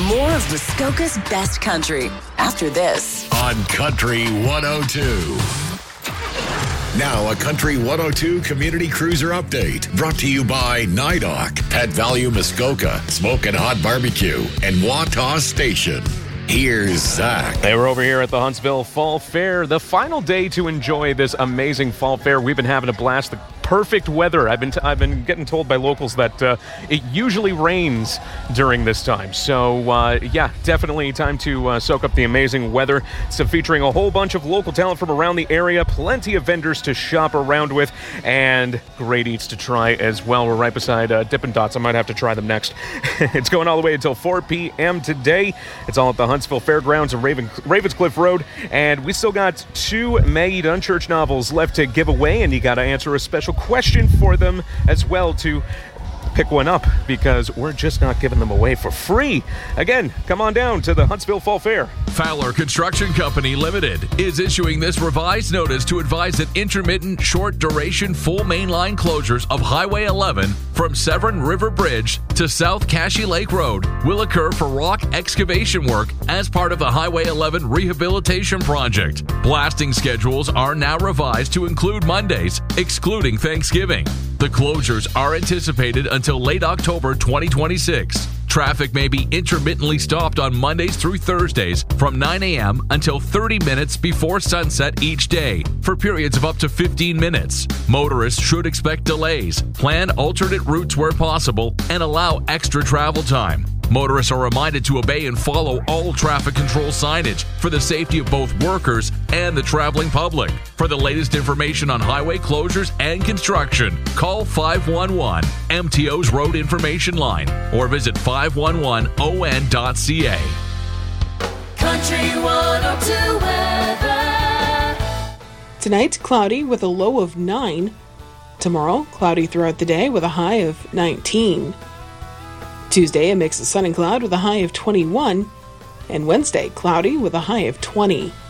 More of Muskoka's best country after this. On Country 102. Now a Country 102 Community Cruiser Update. Brought to you by NIDOC, Pet Value Muskoka, Smokin' Hot Barbecue, and Wataw Station. Here's Zach. Hey, we're over here at the Huntsville Fall Fair. The final day to enjoy this amazing fall fair. We've been having a blast. The perfect weather. I've been getting told by locals that it usually rains during this time. So, yeah, definitely time to soak up the amazing weather. It's featuring a whole bunch of local talent from around the area, plenty of vendors to shop around with, and great eats to try as well. We're right beside Dippin' Dots. I might have to try them next. It's going all the way until 4 p.m. today. It's all at the Huntsville Fairgrounds on Ravenscliff Road, and we still got 2 Maggie Dunchurch novels left to give away, and you got to answer a special question for them as well to pick one up, because we're just not giving them away for free. Again, come on down to the Huntsville Fall Fair. Fowler Construction Company Limited is issuing this revised notice to advise that intermittent, short-duration, full mainline closures of Highway 11 from Severn River Bridge to South Cashy Lake Road will occur for rock excavation work as part of the Highway 11 rehabilitation project. Blasting schedules are now revised to include Mondays, excluding Thanksgiving. The closures are anticipated until late October 2026. Traffic may be intermittently stopped on Mondays through Thursdays from 9 a.m. until 30 minutes before sunset each day for periods of up to 15 minutes. Motorists should expect delays, plan alternate routes where possible, and allow extra travel time. Motorists are reminded to obey and follow all traffic control signage for the safety of both workers and the traveling public. For the latest information on highway closures and construction, call 511 MTO's Road Information Line or visit 511on.ca. Country 102 weather. Tonight, cloudy with a low of 9. Tomorrow, cloudy throughout the day with a high of 19. Tuesday, a mix of sun and cloud with a high of 21. And Wednesday, cloudy with a high of 20.